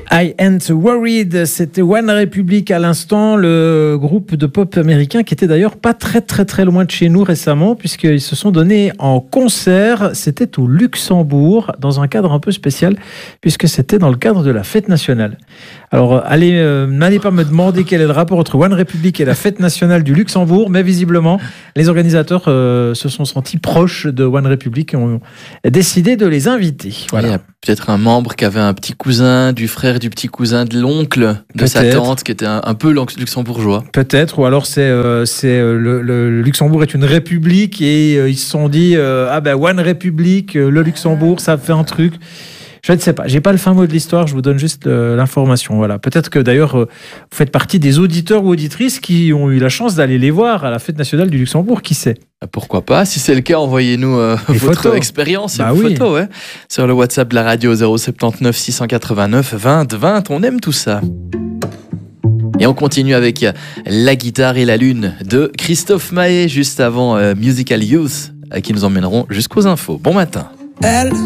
I Ain't Worried, c'était One Republic à l'instant, le groupe de pop américain qui était d'ailleurs pas très loin de chez nous récemment, puisqu'ils se sont donnés en concert. C'était au Luxembourg, dans un cadre un peu spécial, puisque c'était dans le cadre de la fête nationale. Alors, n'allez pas me demander quel est le rapport entre One Republic et la fête nationale du Luxembourg, mais visiblement, les organisateurs se sont sentis proches de One Republic et ont décidé de les inviter. Voilà. Il y a peut-être un membre qui avait un petit cousin, du frère du petit cousin de l'oncle de sa tante, qui était un peu luxembourgeois. Peut-être, ou alors le Luxembourg est une république et ils se sont dit One Republic, le Luxembourg, ça fait un truc. Je ne sais pas, j'ai pas le fin mot de l'histoire, je vous donne juste l'information. Voilà. Peut-être que d'ailleurs, vous faites partie des auditeurs ou auditrices qui ont eu la chance d'aller les voir à la fête nationale du Luxembourg, qui sait ? Pourquoi pas ? Si c'est le cas, envoyez-nous votre expérience et vos photos. Ouais. Sur le WhatsApp de la radio 079 689 20 20, on aime tout ça. Et on continue avec La guitare et la lune de Christophe Maé, juste avant Musical Youth, qui nous emmèneront jusqu'aux infos. Bon matin.